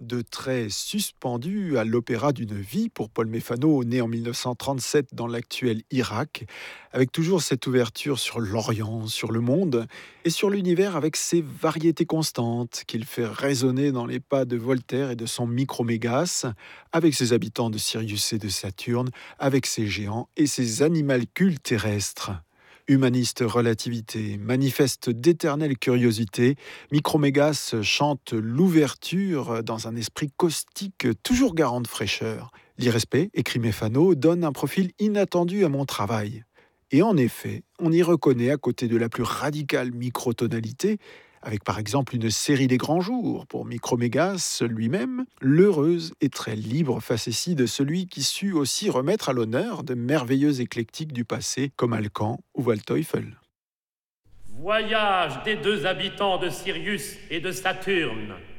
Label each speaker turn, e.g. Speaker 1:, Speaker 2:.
Speaker 1: de traits suspendus à l'opéra d'une vie pour Paul Méphano, né en 1937 dans l'actuel Irak, avec toujours cette ouverture sur l'Orient, sur le monde et sur l'univers avec ses variétés constantes qu'il fait résonner dans les pas de Voltaire et de son Micromégas, avec ses habitants de Sirius et de Saturne, avec ses géants et ses animalcules terrestres. Humaniste relativité, manifeste d'éternelle curiosité, Micromégas chante l'ouverture dans un esprit caustique toujours garant de fraîcheur. L'irrespect, écrit Méphano, donne un profil inattendu à mon travail. Et en effet, on y reconnaît à côté de la plus radicale microtonalité, avec par exemple une série des grands jours pour Micromégas lui-même, l'heureuse et très libre facétie de celui qui sut aussi remettre à l'honneur de merveilleux éclectiques du passé comme Alcan ou Waldteufel.
Speaker 2: Voyage des deux habitants de Sirius et de Saturne.